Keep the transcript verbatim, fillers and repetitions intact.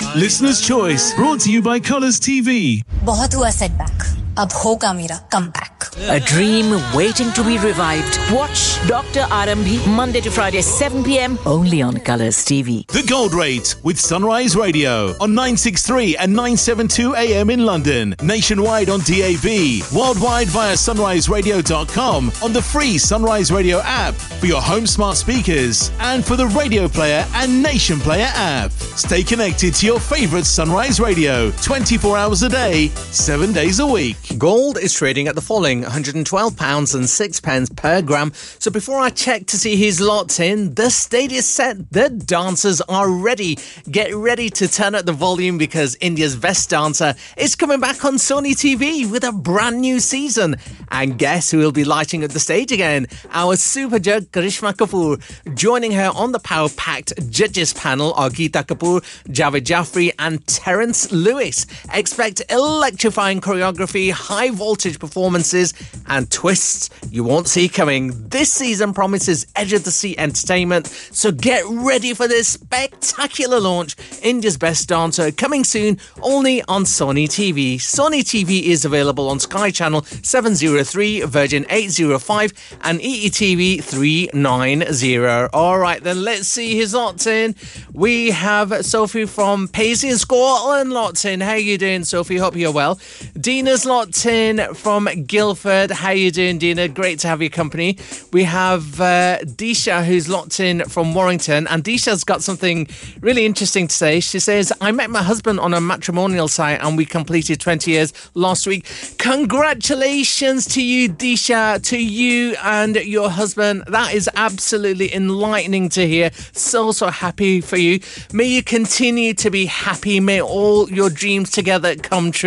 Listener's Choice, brought to you by Colours T V. बहुत हुआ setback. अब होगा मेरा comeback. A dream waiting to be revived. Watch Doctor Arambhi Monday to Friday seven p.m. only on Colours T V. The Gold Rate with Sunrise Radio on nine sixty-three and nine seventy-two A M in London, nationwide on D A B, worldwide via sunrise radio dot com, on the free Sunrise Radio app for your home smart speakers and for the Radio Player and Nation Player app. Stay connected to your favourite Sunrise Radio twenty-four hours a day, seven days a week. Gold is trading at the falling one hundred twelve pounds and six pence per gram. So before I check to see who's locked in, the stage is set. The dancers are ready. Get ready to turn up the volume because India's Best Dancer is coming back on Sony T V with a brand new season. And guess who will be lighting up the stage again? Our super judge, Karishma Kapoor. Joining her on the power-packed judges panel are Geeta Kapoor, Javed Jaffrey and Terence Lewis. Expect electrifying choreography, high-voltage performances and twists you won't see coming. This season promises edge-of-the-seat entertainment, so get ready for this spectacular launch. India's Best Dancer coming soon only on Sony T V. Sony T V is available on Sky Channel seven oh three, Virgin eight oh five and E E T V three ninety. Alright then, let's see who's locked in. We have Sophie from Paisley in Scotland locked in. How you doing, Sophie? Hope you're well. Dina's locked in from Guildford. How you doing, Dina? Great to have your company. We have uh, Disha who's locked in from Warrington, and Disha's got something really interesting to say. She says, I met my husband on a matrimonial site and we completed twenty years last week. Congratulations to you, Disha, to you and your husband. That is absolutely enlightening to hear. So, so happy for you. May you continue to be happy. May all your dreams together come true.